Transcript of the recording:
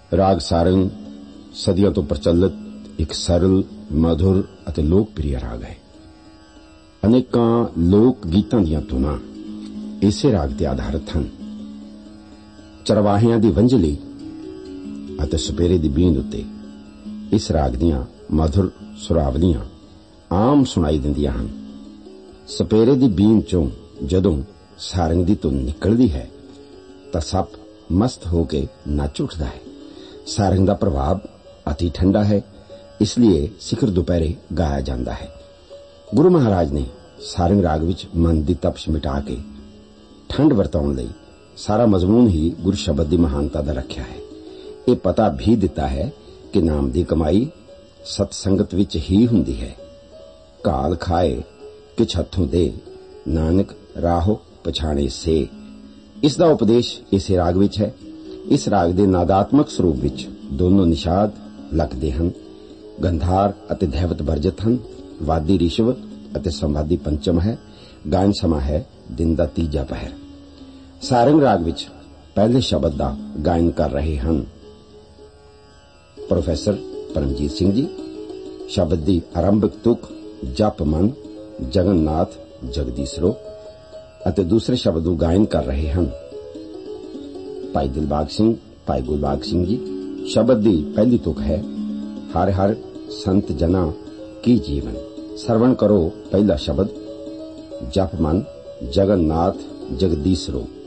ਰਾਗ ਸਾਰੰਗ ਸਦੀਆਂ ਤੋਂ ਪ੍ਰਚਲਿਤ ਇੱਕ ਸਰਲ, ਮਧੁਰ ਅਤੇ ਲੋਕਪ੍ਰਿय ਰਾਗ ਹੈ। ਅਨੇਕਾਂ ਲੋਕ ਗੀਤਾਂ ਦੀਆਂ ਧੁਨਾਂ ਇਸੇ ਰਾਗ ਤੇ ਆਧਾਰਿਤ ਹਨ। ਚਰਵਾਹਿਆਂ ਦੀ ਵੰਝਲੀ ਅਤੇ ਸਪੇਰੇ ਦੀ ਬੀਂਦ ਉੱਤੇ ਇਸ ਰਾਗ ਦੀਆਂ ਮਧੁਰ ਸੁਰਾਵਲੀਆਂ ਆਮ ਸੁਣਾਈ ਦਿੰਦੀਆਂ ਹਨ। ਸਪੇਰੇ ਦੀ ਬੀਂਦ ਚੋਂ ਜਦੋਂ ਸਾਰੰਗ ਦੀ ਧੁਨ ਨਿਕਲਦੀ ਹੈ ਤਾਂ ਸਭ ਮਸਤ ਹੋ ਕੇ ਨੱਚ ਉੱਠਦਾ ਹੈ। ਸਾਰੰਗ ਦਾ ਪ੍ਰਭਾਵ ਅਤੀ ਠੰਡਾ ਹੈ, ਇਸ ਲਈ ਸਿਖਰ ਦੁਪਹਿਰੇ ਗਾਇਆ ਜਾਂਦਾ ਹੈ। ਗੁਰੂ ਮਹਾਰਾਜ ਨੇ ਸਾਰੰਗ ਰਾਗ ਵਿੱਚ ਮਨ ਦੀ ਤਪਸ਼ ਮਿਟਾ ਕੇ ਠੰਡ ਵਰਤਾਉਣ ਲਈ ਸਾਰਾ ਮਜ਼ਮੂਨ ਹੀ ਗੁਰ ਸ਼ਬਦ ਦੀ ਮਹਾਨਤਾ ਦਾ ਰੱਖਿਆ ਹੈ। ਇਹ ਪਤਾ ਵੀ ਦਿੱਤਾ ਹੈ ਕਿ ਨਾਮ ਦੀ ਕਮਾਈ ਸਤ ਸੰਗਤ ਵਿੱਚ ਹੀ ਹੁੰਦੀ ਹੈ। ਘਾਲ ਖਾਏ ਕਿਛ ਹੱਥੋਂ ਦੇ, ਨਾਨਕ ਰਾਹੋ ਪਛਾਣੇ ਸੇ। ਇਸ ਦਾ ਉਪਦੇਸ਼ ਇਸੇ ਰਾਗ ਵਿੱਚ ਹੈ। ਇਸ ਰਾਗ ਦੇ ਨਾਦਾਤਮਕ ਸਰੂਪ ਵਿੱਚ ਦੋਨੋਂ ਨਿਸ਼ਾਦ ਲੱਗਦੇ ਹਨ। ਗੰਧਾਰ ਅਤੇ ਧੈਵਤ ਵਰਜਿਤ ਹਨ। ਵਾਦੀ ਰਿਸ਼ਵ ਅਤੇ ਸੰਵਾਦੀ ਪੰਚਮ ਹੈ। ਗਾਇਨ ਸਮਾਂ ਹੈ ਦਿਨ ਦਾ ਤੀਜਾ ਪਹਿਰ। ਸਾਰੰਗ ਰਾਗ ਵਿੱਚ ਪਹਿਲੇ ਸ਼ਬਦ ਦਾ ਗਾਇਨ ਕਰ ਰਹੇ ਹਨ ਪ੍ਰੋਫੈਸਰ ਪਰਮਜੀਤ ਸਿੰਘ ਜੀ। ਸ਼ਬਦ ਦੀ ਆਰੰਭਕ ਤੁਕ ਜਪ ਮਨ ਜਗਨਨਾਥ ਜਗਦੀਸ਼ਰੋ ਅਤੇ ਦੂਸਰੇ ਸ਼ਬਦ ਨੂੰ ਗਾਇਨ ਕਰ ਰਹੇ ਹਨ ਭਾਈ ਦਿਲਬਾਗ ਸਿੰਘ, ਭਾਈ ਗੁਲਬਾਗ ਸਿੰਘ ਜੀ। ਸ਼ਬਦ ਦੀ ਪਹਿਲੀ ਤੁਕ ਹੈ ਹਰ ਹਰ ਸੰਤ ਜਨਾ ਕੀ ਜੀਵਨ। ਸਰਵਣ ਕਰੋ ਪਹਿਲਾ ਸ਼ਬਦ ਜਪ ਮਨ ਜਗਨਨਾਥ ਜਗਦੀਸ਼ਰੋ।